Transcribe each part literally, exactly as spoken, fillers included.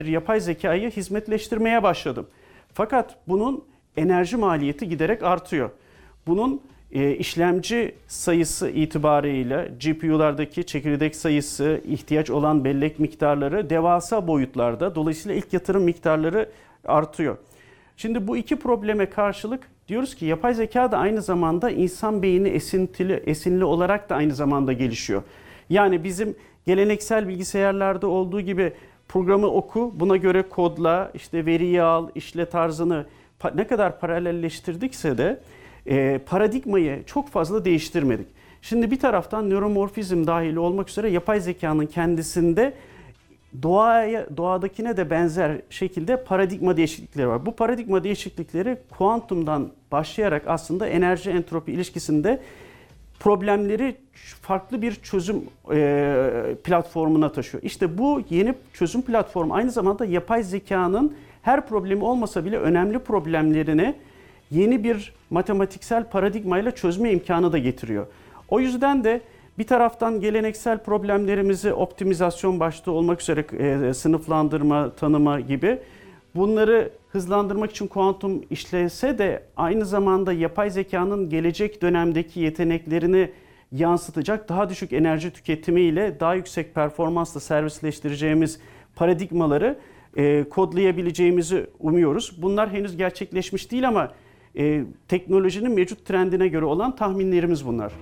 yapay zekayı hizmetleştirmeye başladım. Fakat bunun enerji maliyeti giderek artıyor. Bunun e, işlemci sayısı itibarıyla G P U'lardaki çekirdek sayısı, ihtiyaç olan bellek miktarları devasa boyutlarda. Dolayısıyla ilk yatırım miktarları artıyor. Şimdi bu iki probleme karşılık diyoruz ki yapay zeka da aynı zamanda insan beyni esintili, esinli olarak da aynı zamanda gelişiyor. Yani bizim geleneksel bilgisayarlarda olduğu gibi programı oku, buna göre kodla, işte veriyi al, işle tarzını ne kadar paralelleştirdikse de e, paradigmayı çok fazla değiştirmedik. Şimdi bir taraftan nöromorfizm dahil olmak üzere yapay zekanın kendisinde doğaya, doğadakine de benzer şekilde paradigma değişiklikleri var. Bu paradigma değişiklikleri kuantumdan başlayarak aslında enerji entropi ilişkisinde problemleri farklı bir çözüm e, platformuna taşıyor. İşte bu yeni çözüm platformu aynı zamanda yapay zekanın her problemi olmasa bile önemli problemlerini yeni bir matematiksel paradigmayla çözme imkanı da getiriyor. O yüzden de bir taraftan geleneksel problemlerimizi optimizasyon başta olmak üzere e, sınıflandırma, tanıma gibi bunları hızlandırmak için kuantum işlese de aynı zamanda yapay zekanın gelecek dönemdeki yeteneklerini yansıtacak daha düşük enerji tüketimiyle daha yüksek performansla servisleştireceğimiz paradigmaları e, kodlayabileceğimizi umuyoruz. Bunlar henüz gerçekleşmiş değil ama e, teknolojinin mevcut trendine göre olan tahminlerimiz bunlar.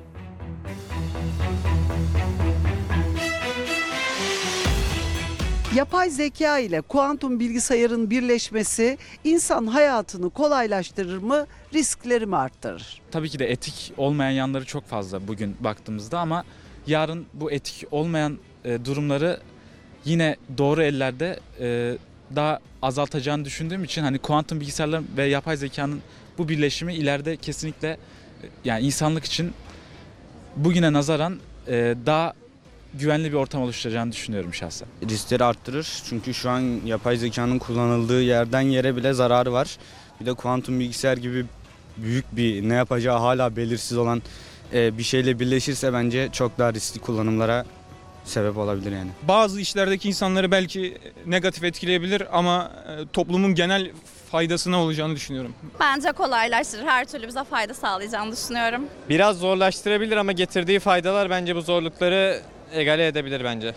Yapay zeka ile kuantum bilgisayarın birleşmesi insan hayatını kolaylaştırır mı, riskleri mi arttırır? Tabii ki de etik olmayan yanları çok fazla bugün baktığımızda ama yarın bu etik olmayan e, durumları yine doğru ellerde e, daha azaltacağını düşündüğüm için hani kuantum bilgisayarlar ve yapay zekanın bu birleşimi ileride kesinlikle yani insanlık için bugüne nazaran e, daha güvenli bir ortam oluşturacağını düşünüyorum şahsen. Riskleri arttırır çünkü şu an yapay zekanın kullanıldığı yerden yere bile zararı var. Bir de kuantum bilgisayar gibi büyük bir ne yapacağı hala belirsiz olan bir şeyle birleşirse bence çok daha riskli kullanımlara sebep olabilir yani. Bazı işlerdeki insanları belki negatif etkileyebilir ama toplumun genel faydasına olacağını düşünüyorum. Bence kolaylaştırır. Her türlü bize fayda sağlayacağını düşünüyorum. Biraz zorlaştırabilir ama getirdiği faydalar bence bu zorlukları egale edebilir bence.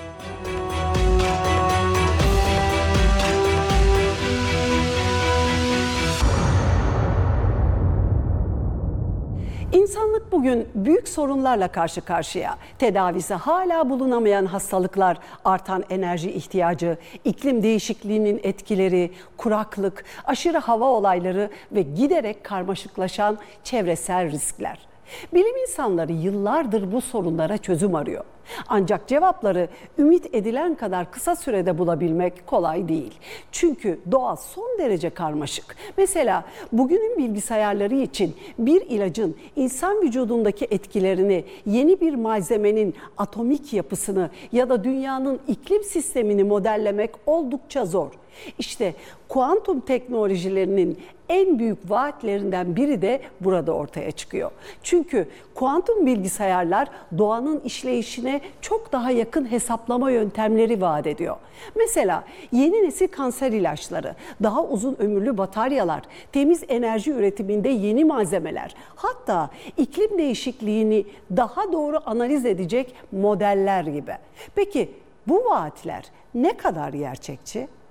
İnsanlık bugün büyük sorunlarla karşı karşıya. Tedavisi hala bulunamayan hastalıklar, artan enerji ihtiyacı, iklim değişikliğinin etkileri, kuraklık, aşırı hava olayları ve giderek karmaşıklaşan çevresel riskler. Bilim insanları yıllardır bu sorunlara çözüm arıyor. Ancak cevapları ümit edilen kadar kısa sürede bulabilmek kolay değil. Çünkü doğa son derece karmaşık. Mesela bugünün bilgisayarları için bir ilacın insan vücudundaki etkilerini, yeni bir malzemenin atomik yapısını ya da dünyanın iklim sistemini modellemek oldukça zor. İşte kuantum teknolojilerinin en büyük vaatlerinden biri de burada ortaya çıkıyor. Çünkü kuantum bilgisayarlar doğanın işleyişine çok daha yakın hesaplama yöntemleri vaat ediyor. Mesela yeni nesil kanser ilaçları, daha uzun ömürlü bataryalar, temiz enerji üretiminde yeni malzemeler, hatta iklim değişikliğini daha doğru analiz edecek modeller gibi. Peki bu vaatler ne kadar gerçekçi?